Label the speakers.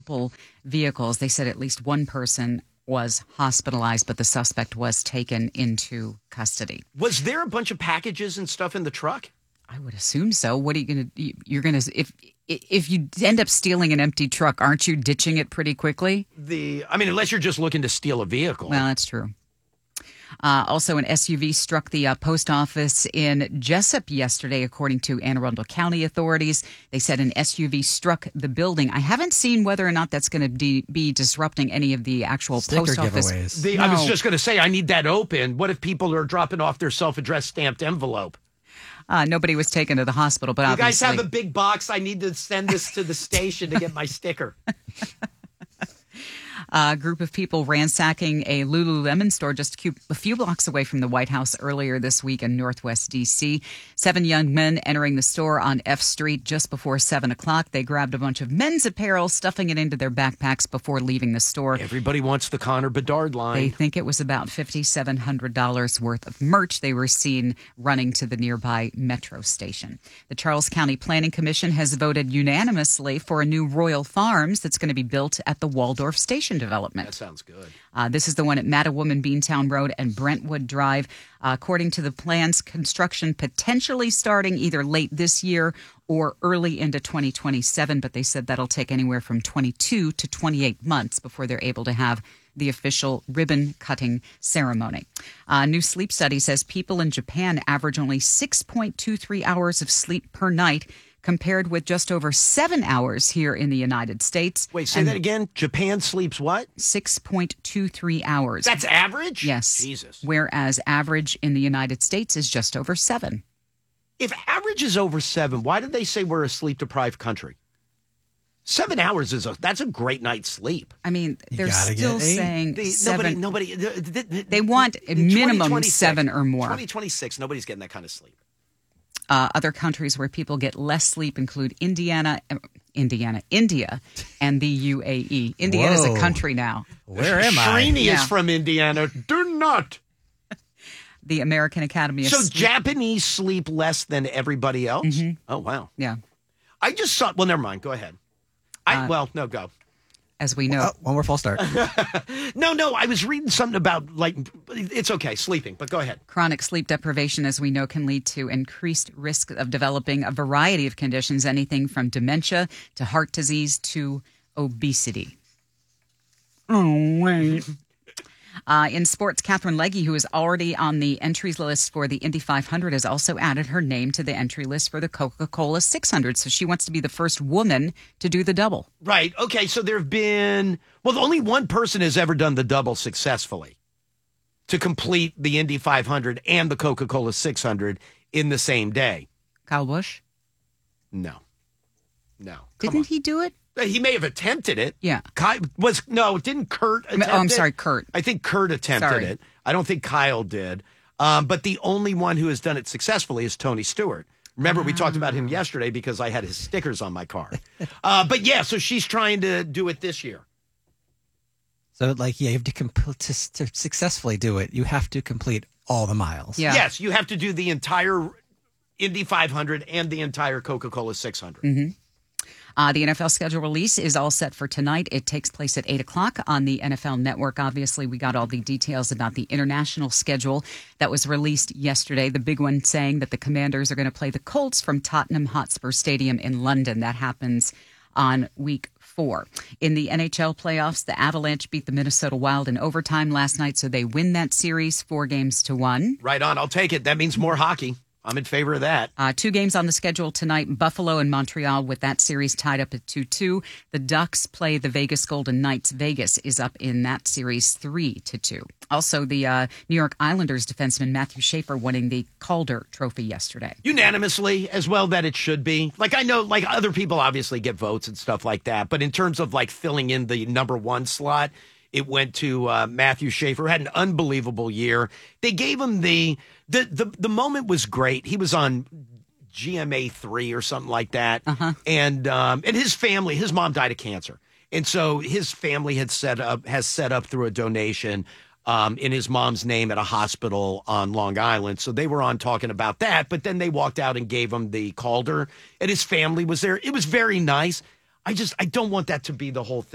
Speaker 1: multiple vehicles. They said at least one person was hospitalized, but the suspect was taken into custody.
Speaker 2: Was there a bunch of packages and stuff in the truck?
Speaker 1: I would assume so. What are you going to? You're going to if you end up stealing an empty truck, aren't you ditching it pretty quickly?
Speaker 2: Unless you're just looking to steal a vehicle.
Speaker 1: Well, that's true. Also, an SUV struck the post office in Jessup yesterday, according to Anne Arundel County authorities. They said an SUV struck the building. I haven't seen whether or not that's going to be disrupting any of the actual
Speaker 3: sticker
Speaker 1: post office.
Speaker 3: Giveaways.
Speaker 1: No.
Speaker 2: I was just going to say, I need that open. What if people are dropping off their self-addressed stamped envelope?
Speaker 1: Nobody was taken to the hospital, but
Speaker 2: you
Speaker 1: obviously...
Speaker 2: guys have a big box. I need to send this to the station to get my sticker.
Speaker 1: A group of people ransacking a Lululemon store just a few blocks away from the White House earlier this week in Northwest D.C. 7 young men entering the store on F Street just before 7 o'clock. They grabbed a bunch of men's apparel, stuffing it into their backpacks before leaving the store.
Speaker 2: Everybody wants the Connor Bedard line.
Speaker 1: They think it was about $5,700 worth of merch. They were seen running to the nearby metro station. The Charles County Planning Commission has voted unanimously for a new Royal Farms that's going to be built at the Waldorf Station development.
Speaker 2: That sounds good.
Speaker 1: This is the one at Mattawoman, Beantown Road, and Brentwood Drive. According to the plans, construction potentially starting either late this year or early into 2027, but they said that'll take anywhere from 22 to 28 months before they're able to have the official ribbon-cutting ceremony. A new sleep study says people in Japan average only 6.23 hours of sleep per night, compared with just over 7 hours here in the United States.
Speaker 2: Wait, say that again? Japan sleeps what?
Speaker 1: 6.23 hours.
Speaker 2: That's average?
Speaker 1: Yes.
Speaker 2: Jesus.
Speaker 1: Whereas average in the United States is just over 7.
Speaker 2: If average is over 7, why did they say we're a sleep-deprived country? 7 hours that's a great night's sleep.
Speaker 1: I mean, they're still saying seven.
Speaker 2: Nobody.
Speaker 1: They want a minimum 7 or more.
Speaker 2: 2026, nobody's getting that kind of sleep.
Speaker 1: Other countries where people get less sleep include India, and the UAE. Indiana's a country now.
Speaker 3: Where am I?
Speaker 2: Srini is from Indiana. Do not.
Speaker 1: The American Academy of
Speaker 2: So Japanese sleep less than everybody else?
Speaker 1: Mm-hmm.
Speaker 2: Oh, wow.
Speaker 1: Yeah.
Speaker 2: I just saw... Well, never mind. Go ahead. No, go.
Speaker 1: As we know.
Speaker 3: One more false start.
Speaker 2: No, I was reading something about, it's okay, sleeping, but go ahead.
Speaker 1: Chronic sleep deprivation, as we know, can lead to increased risk of developing a variety of conditions, anything from dementia to heart disease to obesity. Oh, wait. In sports, Catherine Legge, who is already on the entries list for the Indy 500, has also added her name to the entry list for the Coca-Cola 600. So she wants to be the first woman to do the double.
Speaker 2: Right. Okay. So there have been, only one person has ever done the double successfully to complete the Indy 500 and the Coca-Cola 600 in the same day.
Speaker 1: Kyle Busch?
Speaker 2: No.
Speaker 1: Didn't he do it?
Speaker 2: He may have attempted it.
Speaker 1: Yeah.
Speaker 2: Didn't Kurt attempt it?
Speaker 1: Oh, I'm sorry, Kurt.
Speaker 2: I think Kurt attempted it. I don't think Kyle did. But the only one who has done it successfully is Tony Stewart. Remember, we talked about him yesterday because I had his stickers on my car. But yeah, so she's trying to do it this year.
Speaker 3: So, you have to successfully do it, you have to complete all the miles.
Speaker 1: Yeah.
Speaker 2: Yes, you have to do the entire Indy 500 and the entire Coca-Cola 600.
Speaker 1: Mm-hmm. The NFL schedule release is all set for tonight. It takes place at 8 o'clock on the NFL Network. Obviously, we got all the details about the international schedule that was released yesterday. The big one saying that the Commanders are going to play the Colts from Tottenham Hotspur Stadium in London. That happens on week 4. In the NHL playoffs, the Avalanche beat the Minnesota Wild in overtime last night, so they win that series 4-1.
Speaker 2: Right on. I'll take it. That means more hockey. I'm in favor of that.
Speaker 1: 2 games on the schedule tonight, Buffalo and Montreal, with that series tied up at 2-2. The Ducks play the Vegas Golden Knights. Vegas is up in that series 3-2. Also, the New York Islanders defenseman Matthew Schaefer winning the Calder Trophy yesterday.
Speaker 2: Unanimously, as well that it should be. I know, other people obviously get votes and stuff like that, but in terms of, filling in the number 1 slot, it went to Matthew Schaefer. Had an unbelievable year. They gave him the moment was great. He was on GMA3 or something like that.
Speaker 1: Uh-huh.
Speaker 2: And his family, his mom died of cancer. And so his family has set up through a donation in his mom's name at a hospital on Long Island. So they were on talking about that, but then they walked out and gave him the Calder, and his family was there. It was very nice. I don't want that to be the whole thing.